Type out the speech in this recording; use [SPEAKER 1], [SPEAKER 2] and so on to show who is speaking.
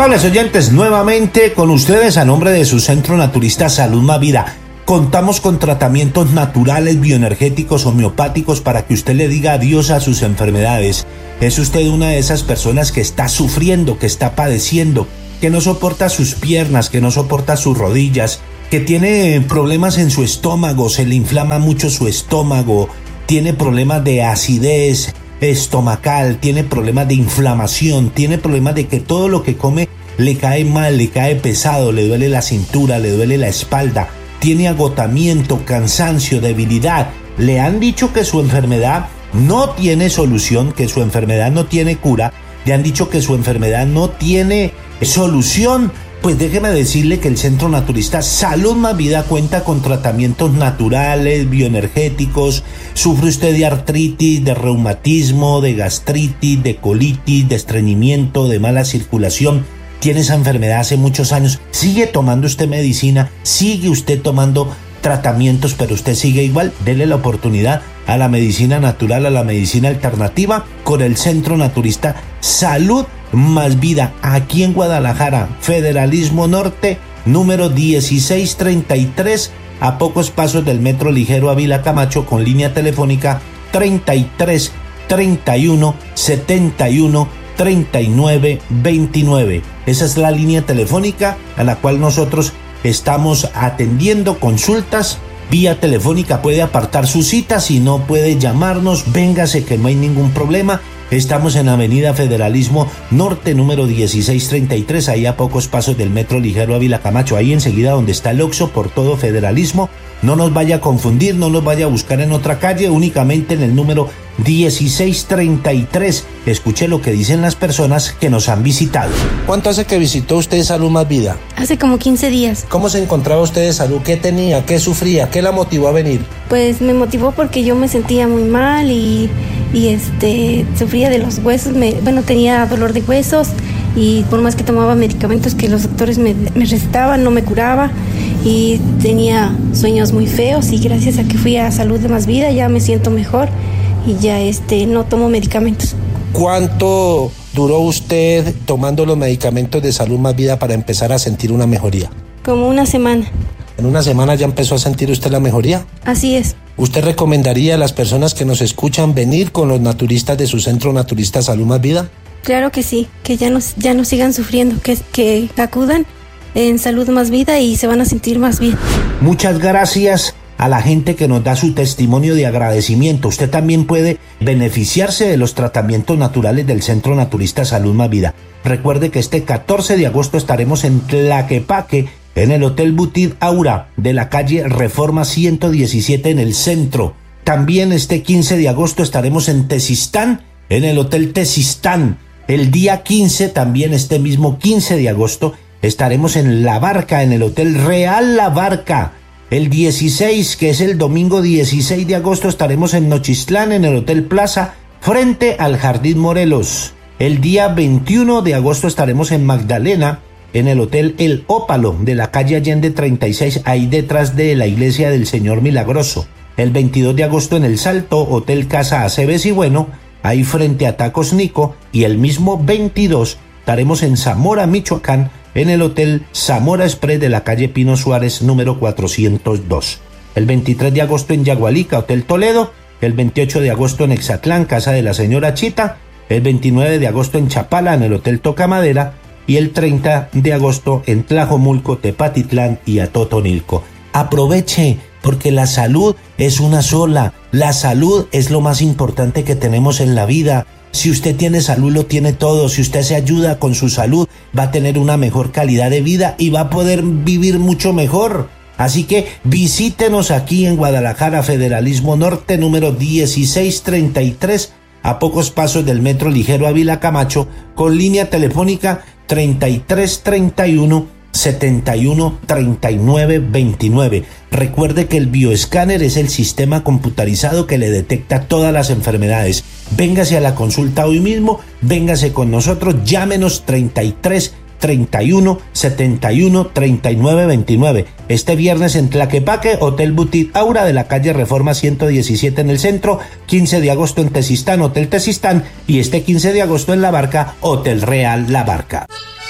[SPEAKER 1] Amables oyentes, nuevamente con ustedes a nombre de su Centro Naturista Salud Más Vida. Contamos con tratamientos naturales, bioenergéticos, homeopáticos para que usted le diga adiós a sus enfermedades. ¿Es usted una de esas personas que está sufriendo, que está padeciendo, que no soporta sus piernas, que no soporta sus rodillas, que tiene problemas en su estómago, se le inflama mucho su estómago, tiene problemas de acidez estomacal, tiene problemas de inflamación, tiene problemas de que todo lo que come le cae mal, le cae pesado, le duele la cintura, le duele la espalda, tiene agotamiento, cansancio, debilidad? Le han dicho que su enfermedad no tiene solución, que su enfermedad no tiene cura, le han dicho que su enfermedad no tiene solución. Pues déjeme decirle que el Centro Naturista Salud Más Vida cuenta con tratamientos naturales, bioenergéticos. ¿Sufre usted de artritis, de reumatismo, de gastritis, de colitis, de estreñimiento, de mala circulación? ¿Tiene esa enfermedad hace muchos años? ¿Sigue tomando usted medicina? ¿Sigue usted tomando tratamientos, pero usted sigue igual? Dele la oportunidad a la medicina natural, a la medicina alternativa con el Centro Naturista Salud Más Vida, aquí en Guadalajara, Federalismo Norte, número 1633, a pocos pasos del Metro Ligero Ávila Camacho, con línea telefónica 33 31 71 39 29. Esa es la línea telefónica a la cual nosotros estamos atendiendo consultas vía telefónica. Puede apartar su cita, si no puede llamarnos, véngase que no hay ningún problema. Estamos en Avenida Federalismo Norte, número 1633, ahí a pocos pasos del Metro Ligero Ávila Camacho, ahí enseguida donde está el Oxxo, por todo Federalismo. No nos vaya a confundir, no nos vaya a buscar en otra calle, únicamente en el número 1633. Escuche lo que dicen las personas que nos han visitado. ¿Cuánto hace que visitó usted Salud Más Vida?
[SPEAKER 2] Hace como 15 días.
[SPEAKER 1] ¿Cómo se encontraba usted de salud? ¿Qué tenía? ¿Qué sufría? ¿Qué la motivó a venir?
[SPEAKER 2] Pues me motivó porque yo me sentía muy mal y sufría de los huesos, tenía dolor de huesos, y por más que tomaba medicamentos que los doctores me recetaban, no me curaba, y tenía sueños muy feos, y gracias a que fui a Salud Más Vida ya me siento mejor y ya no tomo medicamentos.
[SPEAKER 1] ¿Cuánto duró usted tomando los medicamentos de Salud Más Vida para empezar a sentir una mejoría?
[SPEAKER 2] Como una semana.
[SPEAKER 1] ¿En una semana ya empezó a sentir usted la mejoría?
[SPEAKER 2] Así es.
[SPEAKER 1] ¿Usted recomendaría a las personas que nos escuchan venir con los naturistas de su Centro Naturista Salud Más Vida?
[SPEAKER 2] Claro que sí, que ya no sigan sufriendo, que acudan en Salud Más Vida y se van a sentir más bien. Muchas gracias a la gente que nos da su testimonio de agradecimiento. Usted también puede beneficiarse de los tratamientos naturales del Centro Naturista Salud Más Vida. Recuerde que este 14 de agosto estaremos en Tlaquepaque, en el Hotel Boutique Aura de la calle Reforma 117 en el centro. También este 15 de agosto estaremos en Tezistán, en el Hotel Tezistán. El día 15, también este mismo 15 de agosto, estaremos en La Barca, en el Hotel Real La Barca. El 16, que es el domingo 16 de agosto, estaremos en Nochistlán, en el Hotel Plaza, frente al Jardín Morelos. El día 21 de agosto estaremos en Magdalena, en el Hotel El Ópalo, de la calle Allende 36, ahí detrás de la Iglesia del Señor Milagroso. El 22 de agosto en El Salto, Hotel Casa Aceves y Bueno, ahí frente a Tacos Nico. Y el mismo 22 estaremos en Zamora, Michoacán, en el Hotel Zamora Express de la calle Pino Suárez, número 402. El 23 de agosto en Yagualica, Hotel Toledo. El 28 de agosto en Exatlán, Casa de la Señora Chita. El 29 de agosto en Chapala, en el Hotel Tocamadera. Y el 30 de agosto en Tlajomulco, Tepatitlán y Atotonilco. Aproveche, porque la salud es una sola. La salud es lo más importante que tenemos en la vida. Si usted tiene salud, lo tiene todo. Si usted se ayuda con su salud, va a tener una mejor calidad de vida y va a poder vivir mucho mejor. Así que visítenos aquí en Guadalajara, Federalismo Norte, número 1633, a pocos pasos del Metro Ligero Ávila Camacho, con línea telefónica 33 31 71 39 29. Recuerde que el bioescáner es el sistema computarizado que le detecta todas las enfermedades. Véngase a la consulta hoy mismo, véngase con nosotros, llámenos 33 31 71 39 29. Este viernes en Tlaquepaque, Hotel Boutique Aura de la calle Reforma 117 en el centro. 15 de agosto en Tezistán, Hotel Tezistán. Y este 15 de agosto en La Barca, Hotel Real La Barca.